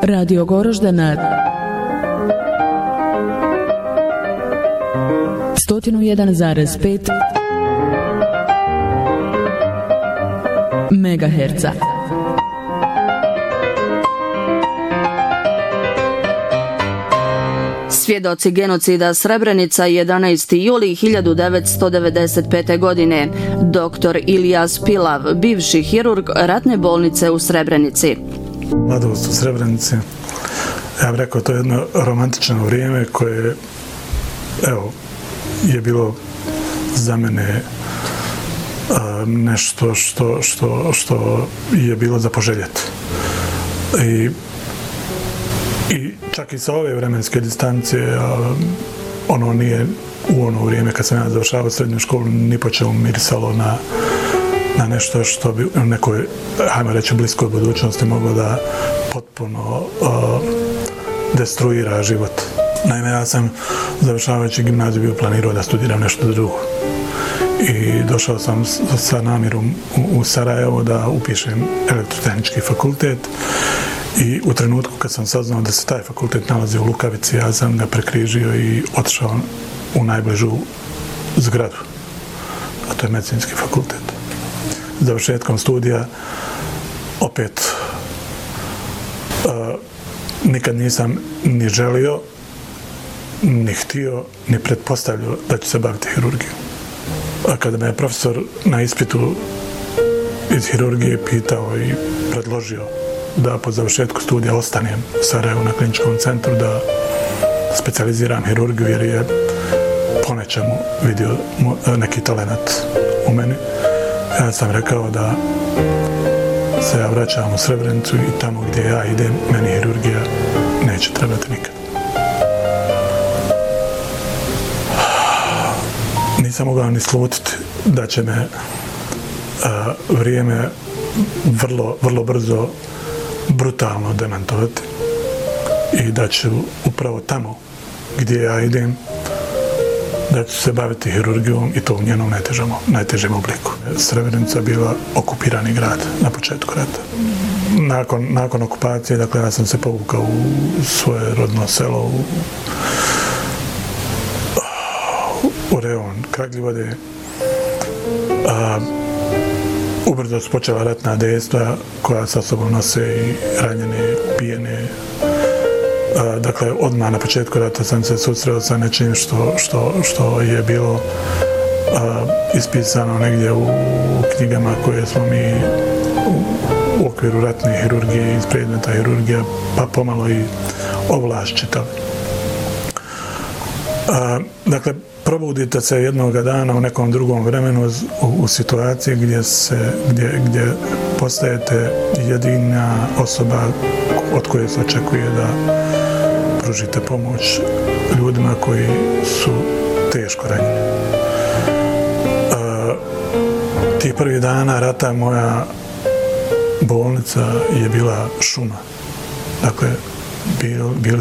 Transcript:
Radio Goroždana 101,5 megaherca. Svjedoci genocida Srebrenica 11. juli 1995. godine. Dr. Ilijas Pilav, bivši hirurg ratne bolnice u Srebrenici. Mladost u Srebrenici, ja bih rekao, to je jedno romantično vrijeme koje, evo, je bilo za mene nešto što je bilo za poželjeti. I čak i sa ove vremenske distance, ono nije u ono vrijeme kad sam ja završavao srednju školu ni po čemu mirisalo na nešto što bi u nekoj, hajmo reći, bliskoj budućnosti moglo da potpuno destruira život. Naime, ja sam završavajući gimnaziju bio planirao da studiram nešto drugo. I došao sam sa namjerom u Sarajevo da upišem elektrotehnički fakultet. I u trenutku kad sam saznao da se taj fakultet nalazi u Lukavici, ja sam ga prekrižio i otišao u najbližu zgradu. A to je medicinski fakultet. Završetkom studija opet nikad nisam ni želio, ni htio, ni pretpostavljao da ću se baviti hirurgijom. A kada me je profesor na ispitu iz hirurgije pitao i predložio da po završetku studija ostanem u Sarajevu na kliničkom centru, da specijaliziram hirurgiju jer je po nečemu vidio neki talenat u meni. Ja sam rekao da se ja vraćam u Srebrenicu i tamo gdje ja idem, meni hirurgija neće trebati nikad. Nisam mogao ni slutiti da će me vrijeme vrlo brzo brutalno demantovati i da ću upravo tamo gdje ja idem da ću se baviti hirurgijom i to u njenom najtežem obliku. Srebrenica je bila okupirani grad na početku rata. Nakon okupacije, dakle, ja sam se povukao u svoje rodno selo u rejon Kragljivode. Ubrzo su počela ratna dejstva koja sa sobom nose i ranjene, ubijene. Dakle, odmah na početku rata sam se susreo sa nečim što je bilo ispisano negdje u knjigama koje smo mi u okviru ratne hirurgije iz predmeta hirurgija pa pomalo i ovlaš čitali. Dakle, probudite se jednoga dana u nekom drugom vremenu u situaciji gdje postajete jedina osoba od koje se očekuje da pružite pomoć ljudima koji su teško ranjeni. Tih prvih dana rata moja bolnica je bila šuma. Dakle, bili